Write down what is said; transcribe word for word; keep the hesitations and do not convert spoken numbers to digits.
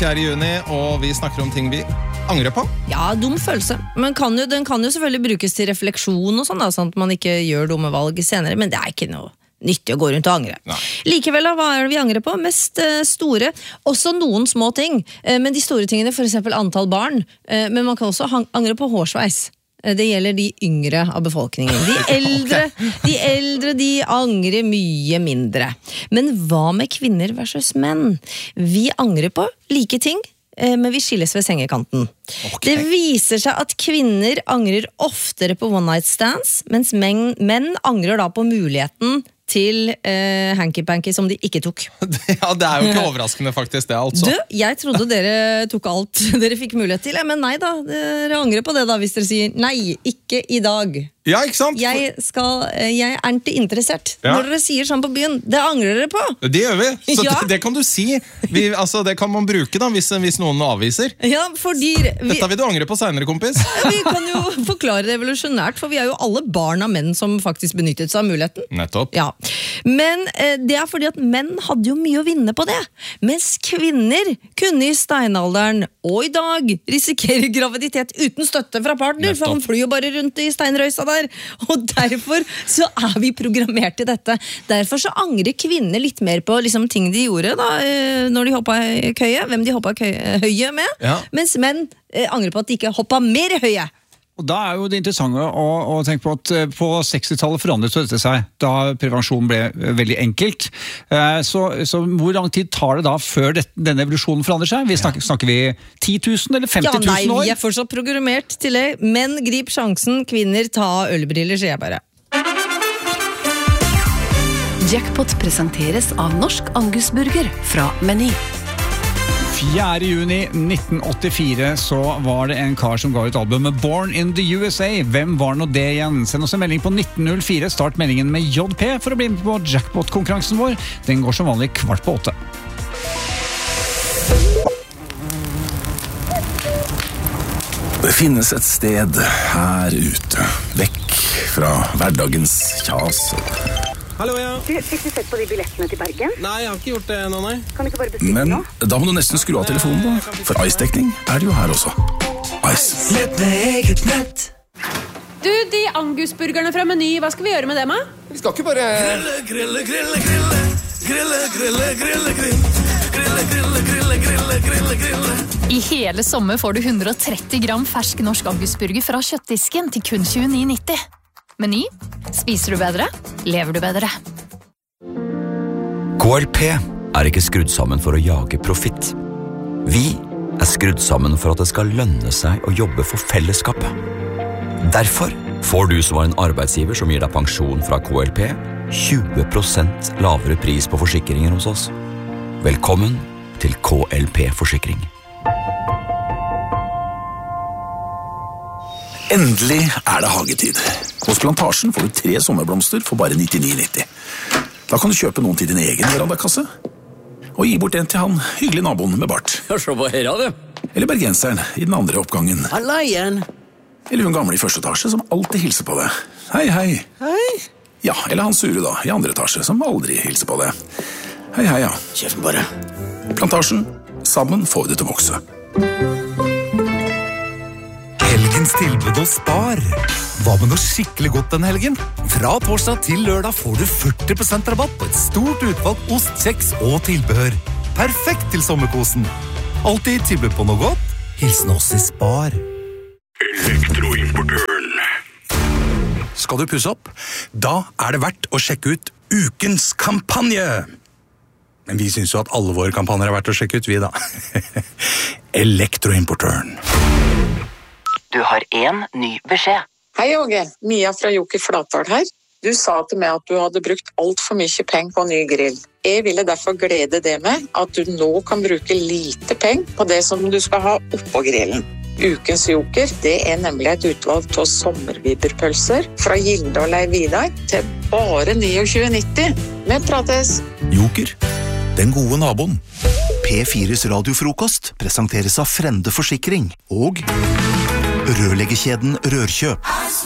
fjerde juni, og vi snakker om ting vi angrer på. Ja, dum følelse. Men kan jo, den kan jo selvfølgelig brukes til refleksjon og sånn, da, sånn at man ikke gjør dumme valg senere, men det er ikke noe nyttig å gå rundt og angre. Nei. Likevel, da, hva er det vi angrer på? Mest uh, store, også noen små ting, uh, men de store tingene, for eksempel antall barn, uh, men man kan også angre på hårsveis. Det gjelder de yngre av befolkningen. De eldre, de eldre, de angrer mye mindre. Men hva med kvinner versus menn? Vi angrer på like ting, men vi skilles ved sengekanten. Okay. Det viser seg at kvinner angrer oftere på one night stands, mens menn, menn angrer da på muligheten til uh, hanky-panky som de ikke tok. Ja, det er jo ikke overraskende faktisk det, altså. Du, jeg trodde dere tok alt dere fikk mulighet til, men nei da, dere angrer på det da, hvis dere sier nei, ikke i dag. Ja, ikke sant? Jeg, skal, jeg er ikke interessert. Ja. Når dere sier sånn på byen, det angrer dere på. Det gjør vi, så ja. det, det kan du si. Vi, altså, det kan man bruke da, hvis, hvis noen avviser. Ja, fordi... Vi, Dette vil du angre på senere, kompis. Vi kan jo forklare det evolusjonært, for vi er jo alle barn av menn som faktisk benyttet seg av muligheten. Nettopp. Ja. Men eh, det er fordi at menn hadde jo mye å vinne på det, mens kvinner kunne i steinalderen og i dag risikere graviditet uten støtte fra partner, Nettopp. For han flyr jo bare rundt i steinrøysa der, og derfor så er vi programmert til dette. Derfor så angrer kvinner litt mer på liksom, ting de gjorde da, når de hoppet køye, hvem de hoppet køye, høye med, ja. Mens menn eh, angrer på at de ikke hoppet mer høye. Og da er jo det interessante å, å tenke på at på sekstitallet forandret dette seg, da prevensjon ble veldig enkelt. Så, så hvor lang tid tar det da før det, denne evolusjonen forandrer seg? Vi snakker, snakker vi ti tusen eller femti tusen år? Ja, nei, vi er fortsatt programmert til det. Menn, grip sjansen, kvinner, ta ølbriller, sier jeg bare. Jackpot presenteres av Norsk Angusburger fra Meny. fjerde juni nitten åttifire så var det en kar som ga ut albumet Born in the U S A. Hvem var nå det igjen? Send oss en melding på nitten null fire, start meldingen med J P for å bli med på jackpot-konkurransen vår. Den går som vanlig kvart på åtte. Det finnes et sted her ute, vekk fra hverdagens kjas. Hallo, ja. Du, fikk du sett på de billettene til Bergen? Nei, jeg har ikke gjort det ennå, nei. Kan du ikke bare bestille Men nå? da må du nesten skru av telefonen da, for Ice-dekning er det jo her også. Ice. Slett med eget nett. Du, de Angusburgerne fra Meny, hva skal vi gjøre med dem, da? Vi skal ikke bare... Grille, grille, grille, grille. Grille, grille, grille, grille. Grille, grille, grille, grille, grille, grille. I hele sommer får du hundre og tretti gram fersk norsk Angusburger fra kjøttdisken til kun tjueni nitti. Meny. Spiser du bedre? Lever du bedre? K L P er ikke skrudd sammen for å jage profitt. Vi er skrudd sammen for at det skal lønne seg å jobbe for fellesskapet. Derfor får du som var en arbeidsgiver som gir deg pensjon fra K L P tjue prosent lavere pris på forsikringer hos oss. Velkommen til K L P-forsikring. Endelig er det hagetid. Hos Plantasjen får du tre sommerblomster for bare nittini nitti. Da kan du kjøpe noen til din egen verandakasse, og gi bort en til han hyggelig naboen med bart. Ja, se på her, du. Eller bergenseren i den andre oppgangen. Halla igjen. Eller hun gamle i første etasje som alltid hilser på deg. Hei, hei. Hei. Ja, eller han sure da, i andre etasje som aldri hilser på deg. Hei, hei, ja. Kjeften bare. Plantasjen. Sammen får vi det til å vokse. Helgens tilbud hos Spar. Hva med noe skikkelig godt den helgen? Fra torsdag til lørdag får du førti prosent rabatt på et stort utvalg ost, kjeks og tilbehør. Perfekt til sommerkosen. Alltid tilbud på noe godt. Hilsen oss i Spar. Elektroimportøren. Skal du pusse opp? Da er det verdt å sjekke ut ukens kampanje. Men vi synes jo at alle våre kampanjer er verdt å sjekke ut, vi da. Elektroimportøren. Du har en ny beskjed. Hei, Åge. Mia fra Joker Flatdal her. Du sa til meg at du hadde brukt alt for mye penger på en ny grill. Jeg ville derfor glede det med at du nå kan bruke lite penger på det som du skal ha oppå grillen. Ukens Joker, det er nemlig et utvalg av sommerviberpølser fra Gilde og Leiv Vidar til bare tjueni nitti. Vi prates! Joker, den gode naboen. P fires radiofrokost presenteres av Frende Forsikring og rørleggerkjeden Rørkjøp.